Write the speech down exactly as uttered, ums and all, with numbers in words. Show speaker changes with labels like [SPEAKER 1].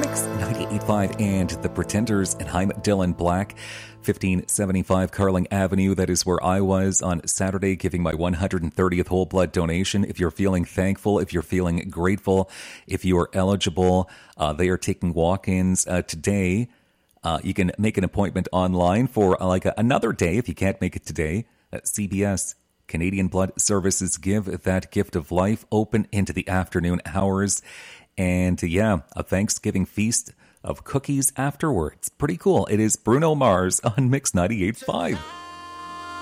[SPEAKER 1] Mix ninety-eight point five and The Pretenders, and I'm Dylan Black. fifteen seventy-five Carling Avenue, that is where I was on Saturday, giving my one hundred thirtieth whole blood donation. If you're feeling thankful, if you're feeling grateful, if you are eligible, uh, they are taking walk-ins uh, today. Uh, you can make an appointment online for uh, like a, another day if you can't make it today. At C B S Canadian Blood Services give that gift of life, open into the afternoon hours. And yeah, a Thanksgiving feast of cookies afterwards. Pretty cool. It is Bruno Mars on Mix ninety-eight point five.